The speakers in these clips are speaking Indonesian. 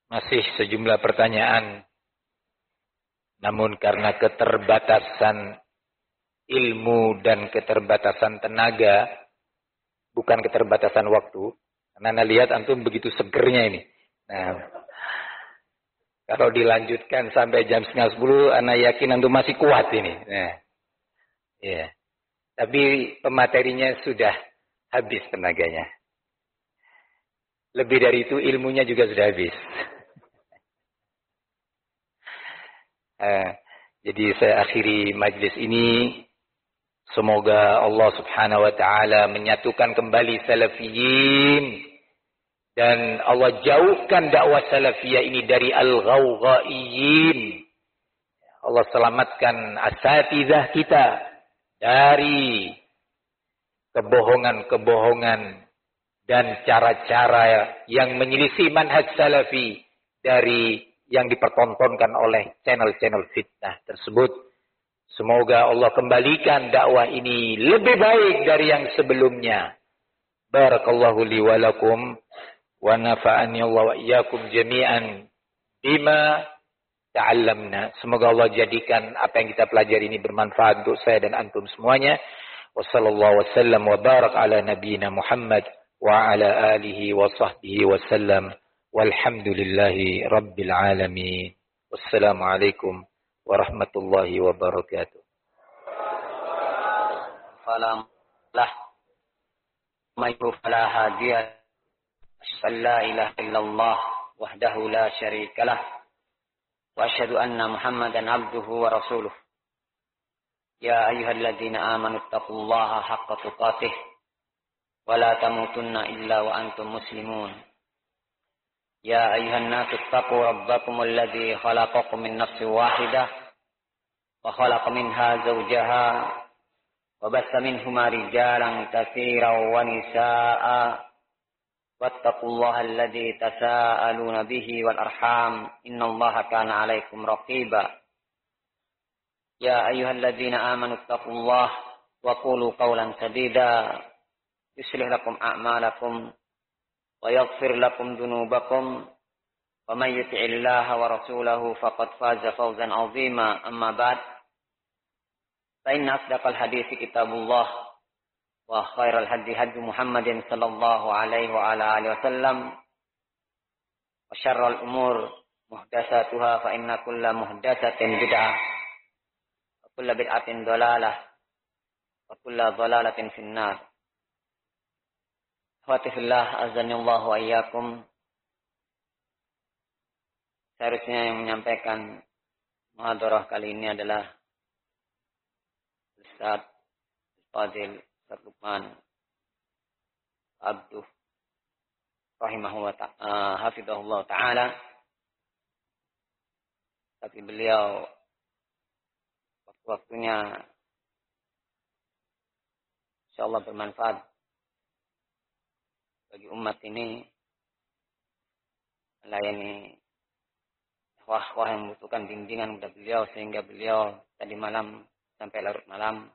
Masih sejumlah pertanyaan. Namun karena keterbatasan ilmu dan keterbatasan tenaga, bukan keterbatasan waktu. Karena Anda lihat antum begitu segernya ini. Nah, kalau dilanjutkan sampai jam 9:30, Anda yakin antum masih kuat ini. Nah, ya. Tapi pematerinya sudah habis tenaganya. Lebih dari itu ilmunya juga sudah habis. Jadi saya akhiri majlis ini. Semoga Allah subhanahu wa ta'ala menyatukan kembali salafiyin. Dan Allah jauhkan dakwah salafiyah ini dari al-ghawghaiyin. Allah selamatkan asatidzah kita dari kebohongan-kebohongan dan cara-cara yang menyelisih manhaj salafi dari yang dipertontonkan oleh channel-channel fitnah tersebut. Semoga Allah kembalikan dakwah ini lebih baik dari yang sebelumnya. Barakallahu li wa lakum wa nafa'ani Allah wa iyyakum jami'an bima ta'allamna. Semoga Allah jadikan apa yang kita pelajari ini bermanfaat untuk saya dan antum semuanya. Wassallallahu wasallam wa barak ala nabiyyina Muhammad wa ala alihi wa sahbihi wasallam. Walhamdulillahi rabbil alamin. Wassalamualaikum warahmatullahi wabarakatuh. Falam lah mayru fala hadiya la ilaha illallah wahdahu la syarikalah wa asyhadu anna Muhammadan abduhu wa rasuluh. Ya ayyuhalladzina amanu taqullaha haqqa tuqatih wa la tamutunna illa wa antum muslimun. Ya ayyuhan nasu taqu rabbakumul ladzi khalaqakum min nafsin wahidah wa khalaqa minha zawjaha wa bassa minhuma rijalan katsiran wa nisaa'a wattaqullaha alladzi tasaaluna bihi wal arham innallaha kana 'alaikum raqiba. Ya ayyuhalladzina amanu taqullaha wa qulu qawlan sadida yuslih lakum a'malakum wa yaghfir lakum dhunubakum wa may yuti'illaha wa rasulahu faqad faza fawzan 'azima. Amma ba'd, fa inna asdaqal hadithi kitabullah wa khairal hadi hadi Muhammadin sallallahu alaihi wa ala alihi wasallam wa syarrul umur muhdatsatuha fa inna kulla muhdatsatin bid'ah wa kulla bid'atin dhalalah wa kulla dhalalatin finnar. Fatihillah azanillah wa iyyakum. Seharusnya yang menyampaikan muhadarah kali ini adalah Ustaz Fadil Lukman Abduh hafizahullah ta'ala. Tapi beliau waktu-waktunya insyaallah bermanfaat bagi umat ini, melayani ikhwah yang membutuhkan bimbingan kepada beliau, sehingga beliau tadi malam sampai larut malam,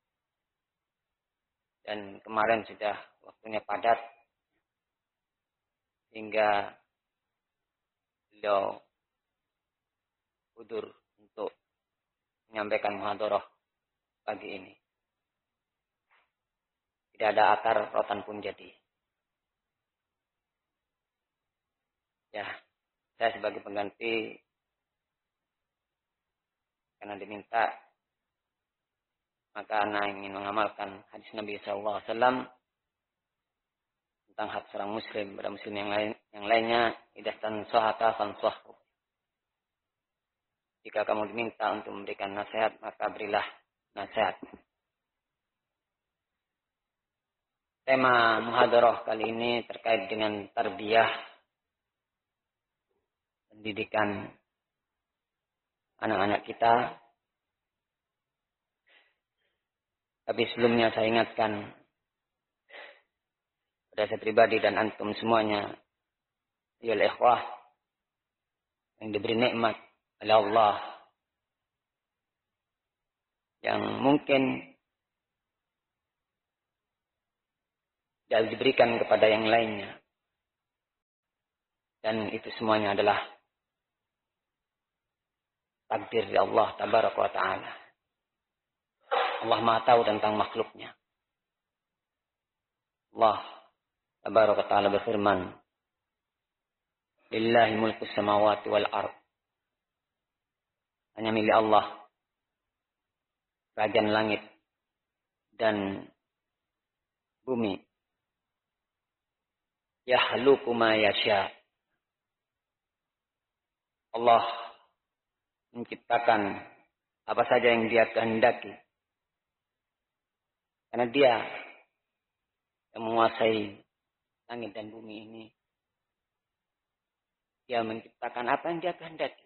dan kemarin sudah waktunya padat sehingga beliau udzur untuk menyampaikan muhadarah pagi ini. Tidak ada akar rotan pun jadi. Ya, saya sebagai pengganti karena diminta, maka ana ingin mengamalkan hadis Nabi SAW tentang hak seorang muslim pada muslim yang lainnya. Idastan sahata fansahhu. Jika kamu diminta untuk memberikan nasihat, maka berilah nasihat. Tema muhadarah kali ini terkait dengan tarbiyah, pendidikan anak-anak kita. Tapi sebelumnya saya ingatkan pada saya pribadi dan antum semuanya, ya ikhwah, yang diberi nikmat oleh Allah, yang mungkin tidak diberikan kepada yang lainnya. Dan itu semuanya adalah takdir dari Allah Tabaraka wa Ta'ala. Allah Maha tahu tentang makhluknya. Allah Tabaraka wa Ta'ala berfirman, Lillahi mulku samawati wal ard. Hanya milik Allah kerajaan langit dan bumi. Yahluku ma yasha. Allah menciptakan apa saja yang Dia kehendaki. Karena Dia yang menguasai langit dan bumi ini. Dia menciptakan apa yang Dia kehendaki.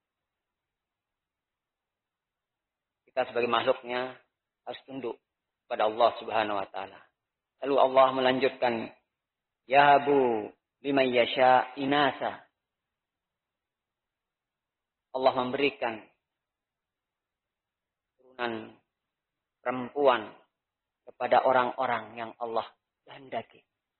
Kita sebagai makhluknya harus tunduk pada Allah Subhanahu wa Ta'ala. Lalu Allah melanjutkan, Yahabu liman yasha inasa. Allah memberikan turunan perempuan kepada orang-orang yang Allah kehendaki.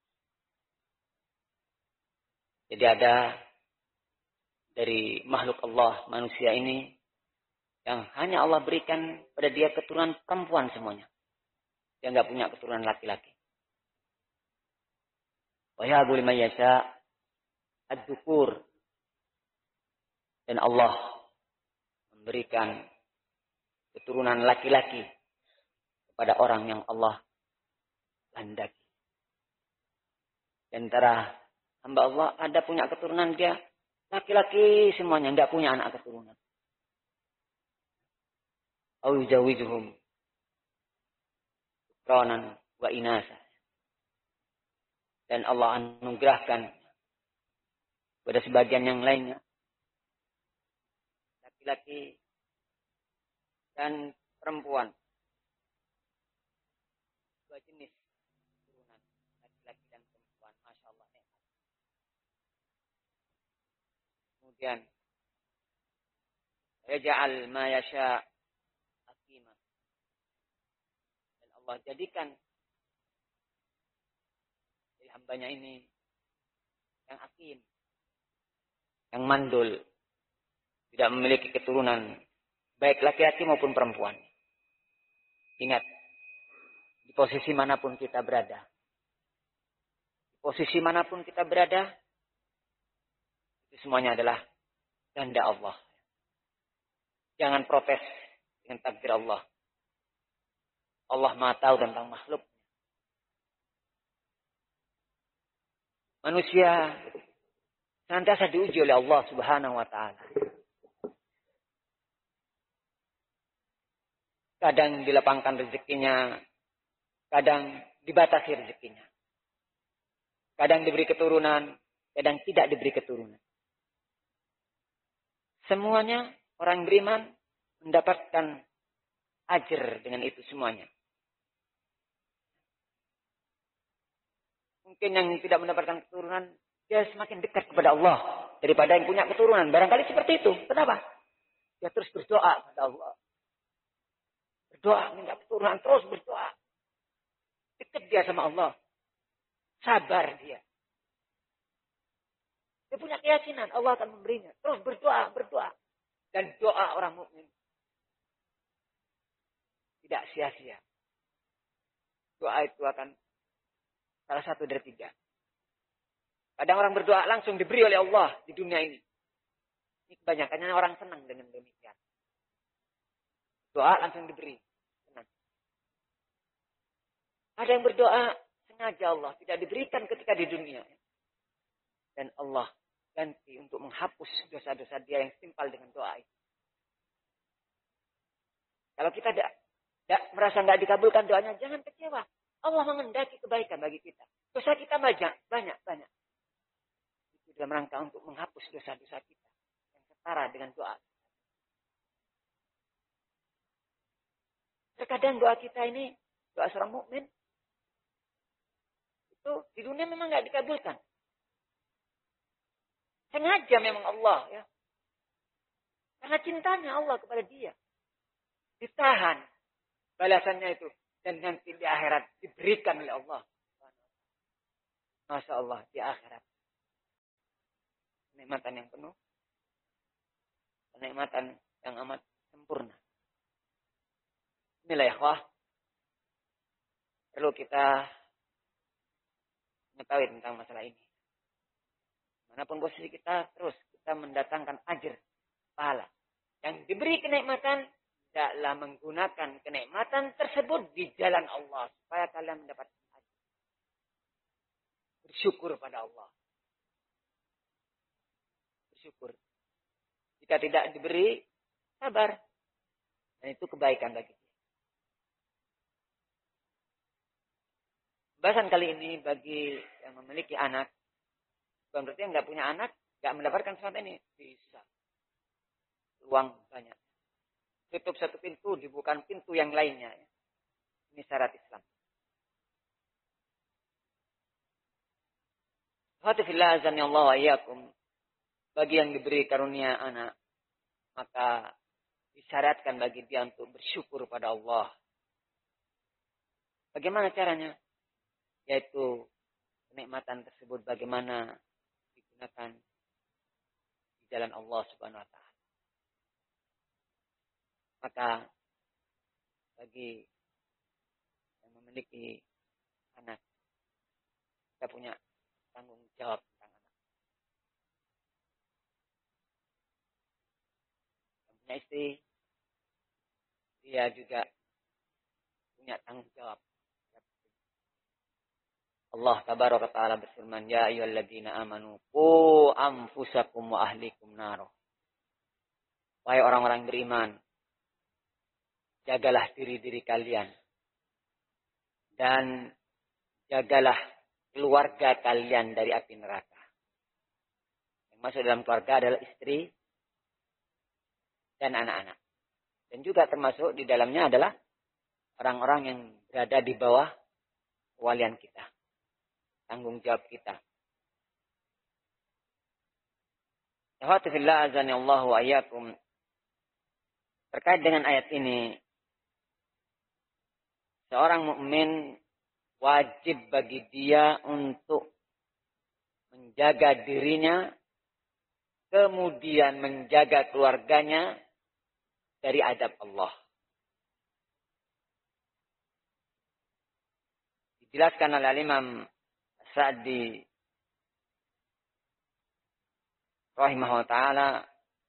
Jadi ada dari makhluk Allah, manusia ini, yang hanya Allah berikan pada dia keturunan perempuan semuanya. Dia nggak punya keturunan laki-laki. Wa yahabu liman yasha ad-dzukur. Dan Allah memberikan keturunan laki-laki kepada orang yang Allah kehendaki. Di antara hamba Allah ada punya keturunan dia laki-laki semuanya, tidak punya anak keturunan. Au yujawizuhum dzukuranan wa inasa. Dan Allah anugerahkan pada sebagian yang lainnya laki-laki dan perempuan, dua jenis keturunan, laki-laki dan perempuan. Masya Allah. Kemudian yaj'al ma yasha aqima. Dan Allah jadikan dari hambanya ini yang aqim, yang mandul, tidak memiliki keturunan, baik laki-laki maupun perempuan. Ingat, di posisi manapun kita berada, itu semuanya adalah kehendak Allah. Jangan protes dengan takdir Allah. Allah Maha tahu tentang makhluk. Manusia senantiasa diuji oleh Allah Subhanahu wa Ta'ala. Kadang dilapangkan rezekinya, kadang dibatasi rezekinya. Kadang diberi keturunan, kadang tidak diberi keturunan. Semuanya orang beriman mendapatkan ajar dengan itu semuanya. Mungkin yang tidak mendapatkan keturunan, dia semakin dekat kepada Allah daripada yang punya keturunan. Barangkali seperti itu. Kenapa? Dia terus berdoa kepada Allah. Berdoa, minta keturunan, terus berdoa. Dekat dia sama Allah. Sabar dia. Dia punya keyakinan Allah akan memberinya. Terus berdoa. Dan doa orang mukmin tidak sia-sia. Doa itu akan salah satu dari tiga. Kadang orang berdoa langsung diberi oleh Allah di dunia ini. Ini kebanyakannya orang senang dengan demikian. Doa langsung diberi. Senang. Ada yang berdoa sengaja Allah tidak diberikan ketika di dunia. Dan Allah ganti untuk menghapus dosa-dosa dia yang setimpal dengan doa itu. Kalau kita tidak merasa tidak dikabulkan doanya, jangan kecewa. Allah mengendaki kebaikan bagi kita. Dosa kita banyak. Itu dalam rangka untuk menghapus dosa-dosa kita yang setara dengan doa. Terkadang doa kita ini, doa seorang mukmin itu di dunia memang nggak dikabulkan. Sengaja memang Allah, ya. Karena cintanya Allah kepada dia. Ditahan balasannya itu. Dan nanti di akhirat diberikan oleh Allah. Masya Allah, di akhirat. kenikmatan yang penuh, kenikmatan yang amat sempurna. Inilah ikhwah, perlu kita mengetahui tentang masalah ini. Manapun posisi kita, terus kita mendatangkan ajr, pahala. Yang diberi kenikmatan, tidaklah menggunakan kenikmatan tersebut di jalan Allah. Supaya kalian mendapat ajr. Bersyukur pada Allah. Bersyukur. Jika tidak diberi, sabar. Dan itu kebaikan bagi dia. Bahasan kali ini bagi yang memiliki anak. Bukan berarti yang nggak punya anak, nggak mendapatkan sesuatu ini. Bisa. Luang banyak. Tutup satu pintu, dibuka pintu yang lainnya. Ini syarat Islam. Alhamdulillah azan ya Allah wa iyyakum. Bagi yang diberi karunia anak, maka disyaratkan bagi dia untuk bersyukur pada Allah. Bagaimana caranya? Yaitu kenikmatan tersebut bagaimana digunakan di jalan Allah Subhanahu wa taala. Maka bagi yang memiliki anak, kita punya tanggung jawab tentang anak. Yang punya istri, dia juga punya tanggung jawab. Allah tabaraka ta'ala berfirman, ya ayyuhalladzina amanu qu anfusakum wa ahlikum naro. Wahai orang-orang beriman, jagalah diri-diri kalian dan jagalah keluarga kalian dari api neraka. Yang masuk dalam keluarga adalah istri dan anak-anak. Dan juga termasuk di dalamnya adalah orang-orang yang berada di bawah kewalian kita. Tanggung jawab kita. Alhamdulillah azani Allah wa iyyakum. Terkait dengan ayat ini, seorang mukmin wajib bagi dia untuk menjaga dirinya, kemudian menjaga keluarganya dari azab Allah. Dijelaskan oleh Imam Sa'di rahimahullah ta'ala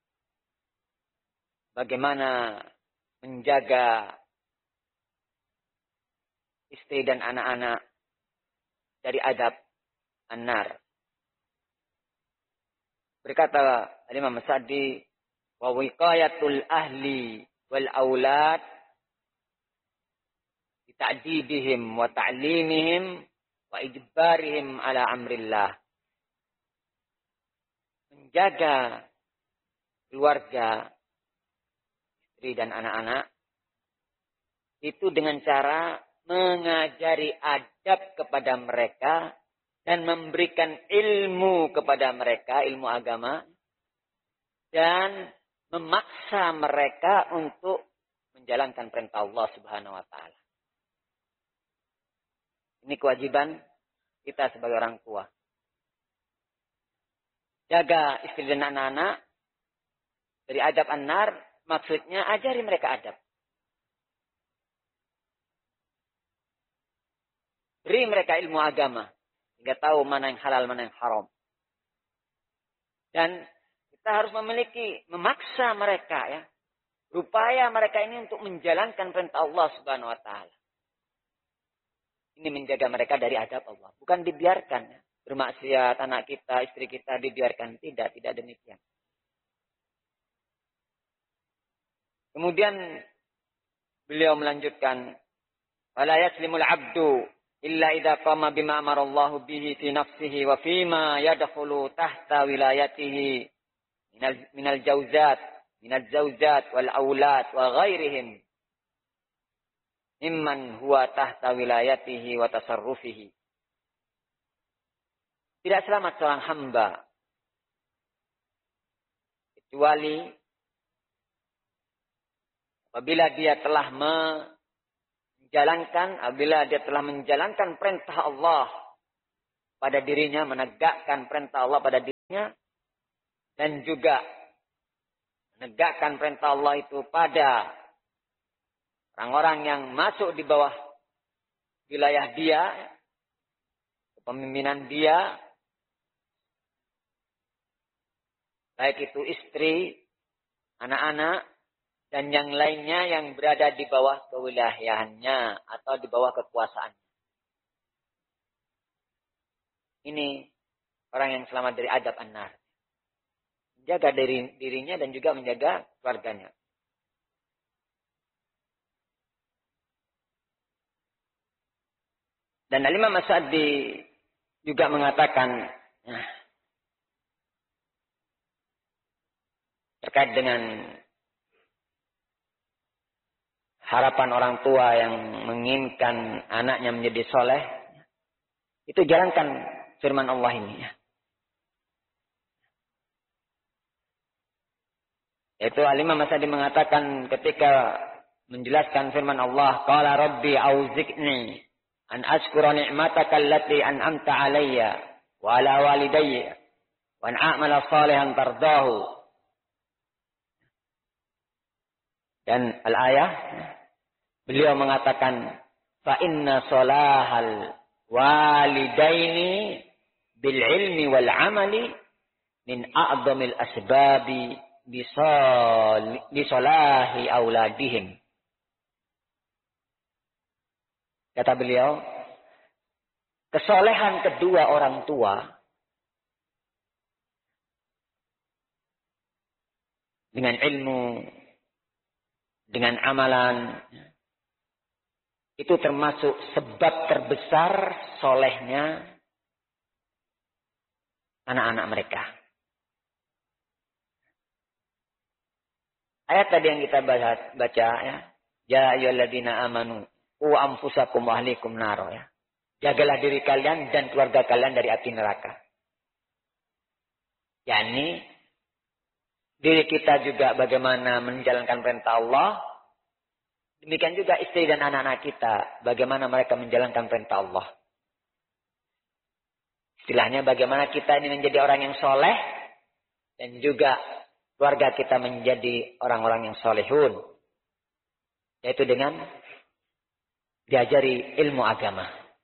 bagaimana menjaga istri dan anak-anak dari azab an-nar. Berkata Imam Sa'di, wa wiqayatul ahli wal aulad bi ta'dibihim wa ta'limihim wa ijbarihim ala amrillah. Menjaga keluarga, istri dan anak-anak itu dengan cara mengajari adab kepada mereka dan memberikan ilmu kepada mereka, ilmu agama, dan memaksa mereka untuk menjalankan perintah Allah Subhanahu wa taala. Ini kewajiban kita sebagai orang tua. Jaga istri dan anak-anak dari adab an-nar, maksudnya ajari mereka adab. Beri mereka ilmu agama hingga tahu mana yang halal, mana yang haram. Dan kita harus memaksa mereka ya. Berupaya mereka ini untuk menjalankan perintah Allah Subhanahu wa taala. Ini menjaga mereka dari adab Allah. Bukan dibiarkan ya. Bermaksiat anak kita, istri kita dibiarkan. Tidak demikian. Kemudian beliau melanjutkan, wala yaslimul 'abdu illa idza qama bima amarallahu bihi fi nafsihi wa fima yadkhulu tahta wilayatihi minal zawjat wal aulad wa ghairihim mimman huwa tahta wilayatihi wa tasarrufihi. Tidak selamat seorang hamba kecuali apabila dia telah menjalankan perintah Allah pada dirinya, menegakkan perintah Allah pada dirinya, dan juga menegakkan perintah Allah itu pada orang-orang yang masuk di bawah wilayah dia, kepemimpinan dia, baik itu istri, anak-anak, dan yang lainnya yang berada di bawah kewilayahannya atau di bawah kekuasaannya. Ini orang yang selamat dari azab an-nar. Menjaga dirinya dan juga menjaga keluarganya. Dan Al-Imam As-Sa'di juga mengatakan terkait dengan harapan orang tua yang menginginkan anaknya menjadi soleh, itu jalankan firman Allah ini. Yaitu Al-Imam As-Sa'di mengatakan ketika menjelaskan firman Allah, qala rabbi auzi'ni an ashkura ni'mataka allati an'amta 'alayya wa 'ala walidayya wa an a'mala salihan tardahu. Dan al-ayah beliau mengatakan fa inna salahal walidaini bil ilmi wal amali min a'dhamil asbabi bi salahi auladihim. Kata beliau, kesolehan kedua orang tua dengan ilmu, dengan amalan, itu termasuk sebab terbesar solehnya anak-anak mereka. Ayat tadi yang kita baca ya, ya ayyuhalladzina amanu qu anfusakum wa ahlikum nar ya. Jagalah diri kalian dan keluarga kalian dari api neraka. yakni diri kita juga bagaimana menjalankan perintah Allah. Demikian juga istri dan anak-anak kita, bagaimana mereka menjalankan perintah Allah. Istilahnya bagaimana kita ini menjadi orang yang soleh, dan juga keluarga kita menjadi orang-orang yang solehun. Yaitu dengan diajari ilmu agama.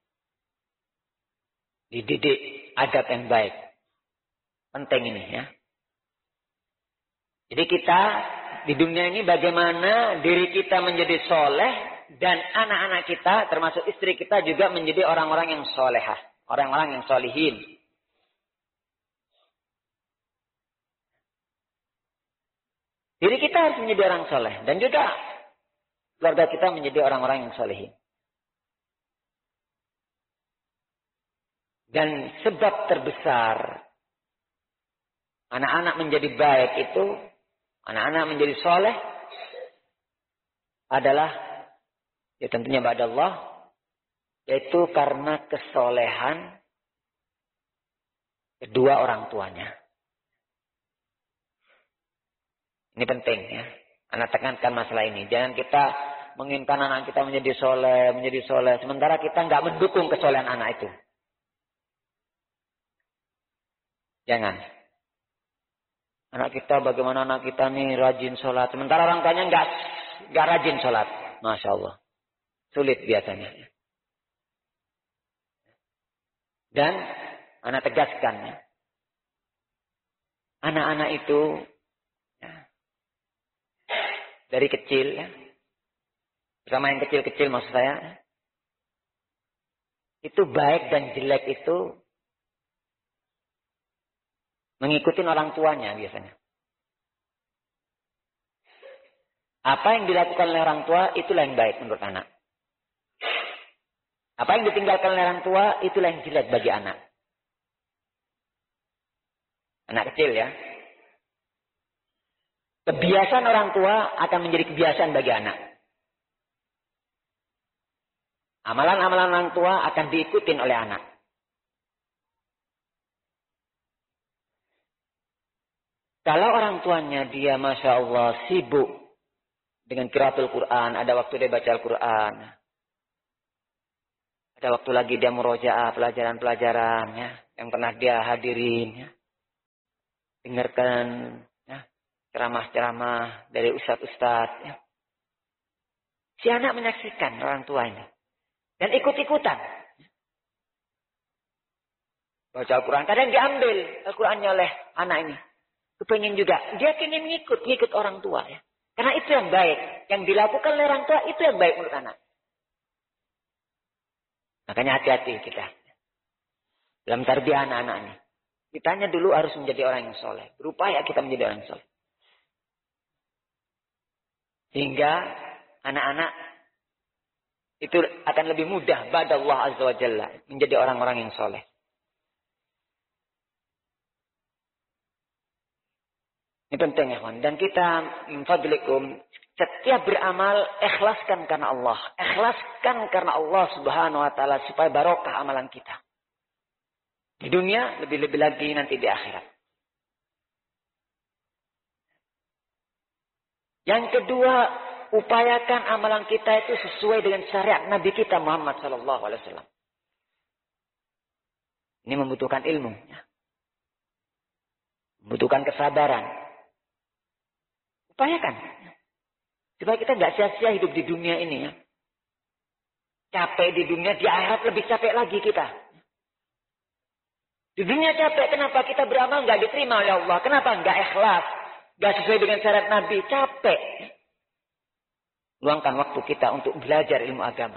Dididik adab yang baik. Penting ini ya. Jadi kita di dunia ini bagaimana diri kita menjadi soleh dan anak-anak kita termasuk istri kita juga menjadi orang-orang yang solehah. Orang-orang yang solihin. Diri kita harus menjadi orang soleh. Dan juga keluarga kita menjadi orang-orang yang solihin. Dan sebab terbesar anak-anak menjadi baik itu, anak-anak menjadi soleh adalah ya tentunya ba'da Allah, yaitu karena kesolehan kedua orang tuanya. Ini penting ya. Anak tekankan masalah ini. Jangan kita menginginkan anak kita menjadi soleh, sementara kita nggak mendukung kesolehan anak itu. Jangan. Anak kita, bagaimana anak kita nih rajin sholat. Sementara orang tuanya nggak rajin sholat. Masya Allah. Sulit biasanya. Dan anak tegaskan. Ya. Anak-anak itu ya, dari kecil. Ya, bersama yang kecil-kecil maksud saya. Ya, itu baik dan jelek itu mengikuti orang tuanya biasanya. Apa yang dilakukan oleh orang tua, itulah yang baik menurut anak. Apa yang ditinggalkan oleh orang tua, itulah yang jelek bagi anak. Anak kecil ya. Kebiasaan orang tua akan menjadi kebiasaan bagi anak. Amalan-amalan orang tua akan diikutin oleh anak. Kalau orang tuanya dia Masya Allah sibuk dengan qiraatul Quran. Ada waktu dia baca Al-Quran. Ada waktu lagi dia murojaah pelajaran-pelajaran ya, yang pernah dia hadirin. Ya. dengarkan ya, ceramah-ceramah dari ustadz-ustadz. Ya. Si anak menyaksikan orang tua ini. Dan ikut-ikutan. Baca Al-Quran. Kadang diambil Al-Qurannya oleh anak ini. Kepengen juga. Dia ingin ngikut orang tua. Ya. Karena itu yang baik. Yang dilakukan oleh orang tua itu yang baik menurut anak. Makanya hati-hati kita. Dalam tarbiyah anak-anak ini. Kitanya dulu harus menjadi orang yang soleh. Berupaya kita menjadi orang yang soleh. Sehingga anak-anak itu akan lebih mudah ba'da Allah Azza wa Jalla. Menjadi orang-orang yang soleh. Ini penting ya kawan. Dan kita minfadlikum. Setiap beramal ikhlaskan karena Allah. Ikhlaskan karena Allah Subhanahu wa Ta'ala. Supaya barokah amalan kita. Di dunia lebih-lebih lagi nanti di akhirat. Yang kedua, upayakan amalan kita itu sesuai dengan syariat Nabi kita Muhammad SAW. Ini membutuhkan ilmu. Membutuhkan kesabaran. Upayakan. Supaya kita nggak sia-sia hidup di dunia ini ya. Capek di dunia, di akhirat lebih capek lagi kita. Di dunia capek, kenapa kita beramal nggak diterima oleh Allah? Kenapa nggak ikhlas? Nggak sesuai dengan syarat Nabi, capek. Luangkan waktu kita untuk belajar ilmu agama.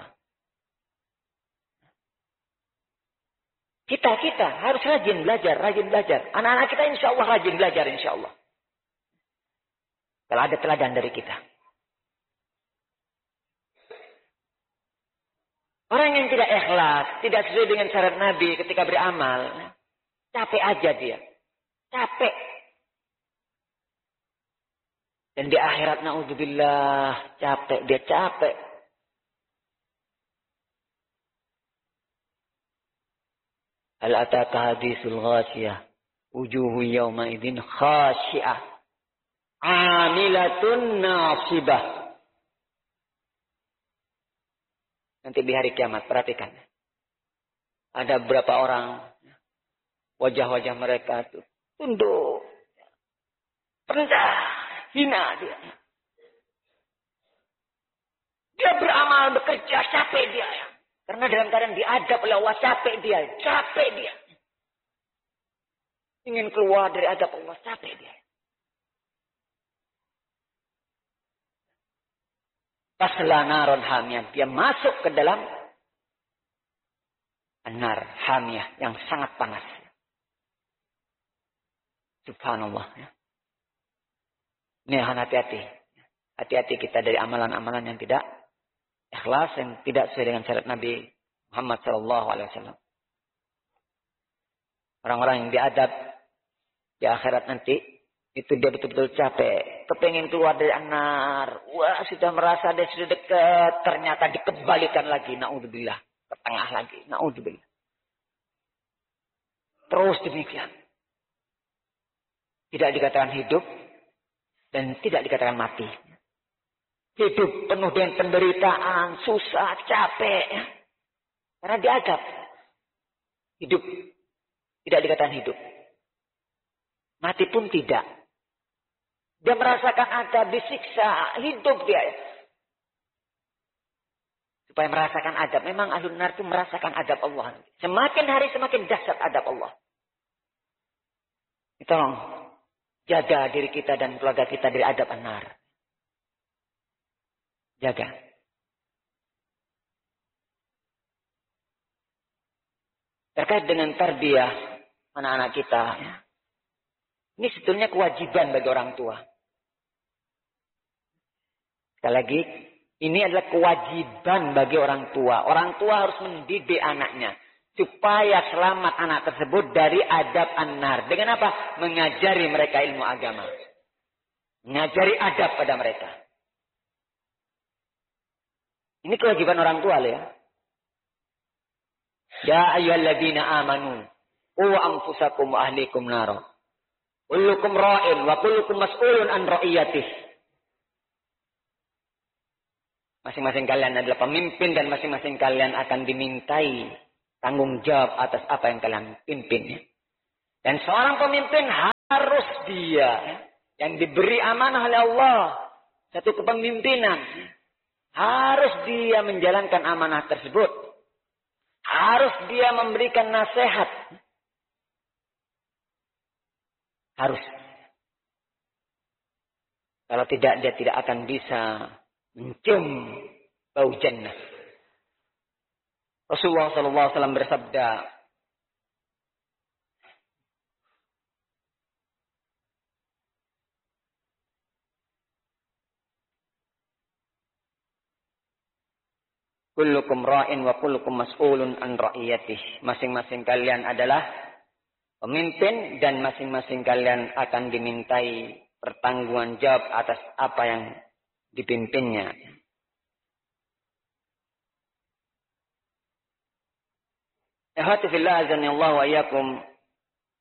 Kita harus rajin belajar. Anak-anak kita insya Allah rajin belajar insya Allah. Kalau ada teladan dari kita. Orang yang tidak ikhlas, tidak sesuai dengan syarat Nabi ketika beramal, capek aja dia. Capek. Dan di akhirat na'udzubillah, dia capek. Hal ataka hadisul ghasiyah. Wujuhu yawma idin khasyi'ah. Amilatun nasibah. Nanti di hari kiamat, perhatikan. Ada beberapa orang, wajah-wajah mereka itu tunduk, rendah, hina dia. Dia beramal, bekerja, capek dia. Karena dalam keadaan diadab oleh Allah, capek dia. Ingin keluar dari adab Allah, capek dia. Tasla naron hamiyah. Dia masuk ke dalam nar hamiyah yang sangat panas. Subhanallah. Ini hati-hati. Hati-hati kita dari amalan-amalan yang tidak ikhlas, yang tidak sesuai dengan syarat Nabi Muhammad SAW. Orang-orang yang diadab di akhirat nanti, itu dia betul-betul capek. Kepengen keluar dari nar. Wah, sudah merasa dia sudah dekat. Ternyata dikembalikan lagi. Na'udzubillah. Ke tengah lagi. Na'udzubillah. Terus demikian. Tidak dikatakan hidup. Dan tidak dikatakan mati. Hidup penuh dengan penderitaan. Susah, capek. Karena diadab. Hidup. Tidak dikatakan hidup. Mati pun tidak. Dia merasakan adab, disiksa, hidup dia. Supaya merasakan adab. Memang ahlun nar itu merasakan adab Allah. Semakin hari semakin dahsyat adab Allah. Tolong jaga diri kita dan keluarga kita dari adab an-nar. Jaga. Terkait dengan tarbiyah anak-anak kita. Ini sebetulnya kewajiban bagi orang tua. Sekali lagi, ini adalah kewajiban bagi orang tua. Orang tua harus mendidik anaknya. Supaya selamat anak tersebut dari adab an-nar. Dengan apa? Mengajari mereka ilmu agama. Mengajari adab pada mereka. Ini kewajiban orang tua ya. Ya ayyuhalladzina amanu. Qu anfusakum wa ahlikum naro. Kullukum ra'in wa kullukum mas'ulun an ra'iyatih. Masing-masing kalian adalah pemimpin dan masing-masing kalian akan dimintai tanggung jawab atas apa yang kalian pimpin. Dan seorang pemimpin harus dia yang diberi amanah oleh Allah, satu kepemimpinan, harus dia menjalankan amanah tersebut. Harus dia memberikan nasihat. Harus. Kalau tidak, dia tidak akan bisa mencium bau jannah. Rasulullah SAW bersabda, kullukum ra'in wa kullukum mas'ulun an ra'iyatih. Masing-masing kalian adalah pemimpin dan masing-masing kalian akan dimintai pertanggungan jawab atas apa yang dipimpinnya. Ahati fillah azanillahu wa iyyakum.